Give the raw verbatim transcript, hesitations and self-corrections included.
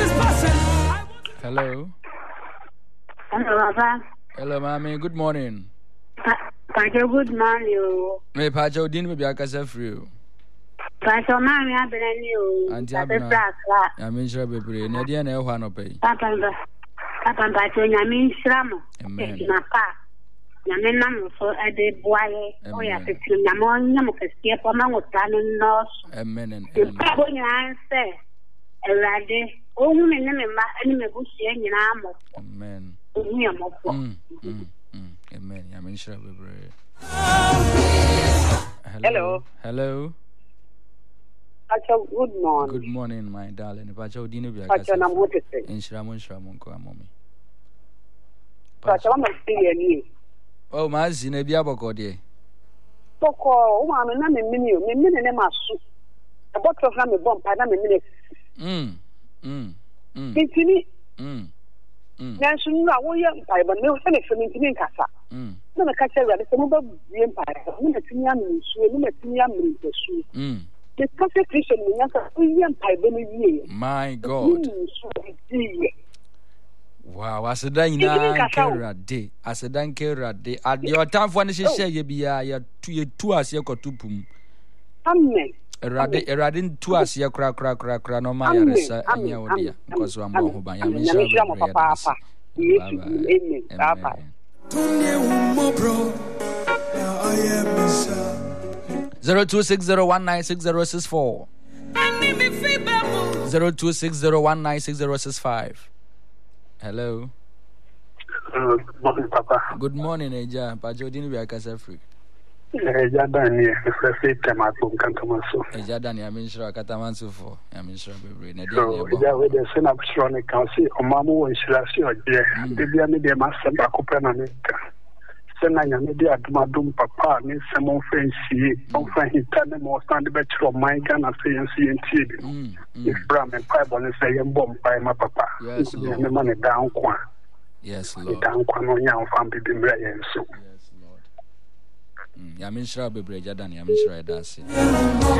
Hello. Hello, Papa. Hello, mommy. Good morning. Pacho, good morning. Me Pacho din me biaka sa free. Pacho, mommy, I've been in you. Auntie Abena. I mean sure bebre. Na dia na e hwa no pay. Papa, Papa, Pacho, na min shramo. Amen. Na pa. Na men nam so ade boye. O ya se na mo nya mo kese pa ma ngota no no. Amen and amen. Papa, nya anse. Erade. O hu me ne me ma ani me busu nyina mo. Amen. O hu ya mo po. Mm. Mm. Amen. I mean sure bebre. Hello. Hello. Pacho, good morning. Good morning, my darling. Pacho dinu biaka. Pacho na mo tete. Inshira mo inshira mo ko amomi. Pacho ma si ni. Oh, ma zi na bia boko de. Boko, o ma me na me mini o, me mini ne masu. E botro na me bom pa na me mini. Mm. Mm. Mm. Tintini. Mm. Mm. Na so nura wo ye mpa ba me o se ne fe tintini nkasa. Mm. Na me ka che ra se mo ba bie mpa. Mo na tini am nsu, mo na tini am nsu. Mm. The perfect Christian mo nya ka o ye mpa ba me wie. My God. Wow, aseda nyina kerade, aseda kerade. Ade otamfo ne hyehyɛ ye bia ya tu ye tu ase kotupum. Amen. Erade erade ntu ase kra kra kra kra no ma yaresa anya odia. Because wa mo ho ban ya me sha mo papa. Amen. Papa. zero two six zero one nine six zero six four zero two six zero one nine six zero six five. Hello. Uh, good morning, Papa. Good morning, Eja. Pacho dinu biaka sa free. Eja Dani, firstly, Tamato, Cantamaso. Eja Dani, I'm in sure Catamanso for. I'm in sure we need. So, Eja, with the Senate Sonic Council, or Mamu and Shilasio, the Biamidi Master Bacopenamica. Senaya media Dumadum Papa, Miss Simon Fancy, often he tell them more stand the better of my gun and say and see and T. If Bram and Pipe on the same bomb by my papa. Yes, Lord. The money down quan. Yes, Lord. Down quan on young family been right and so. Yes, Lord. I'm in sure Bebre Jadani, I'm in sure I does it.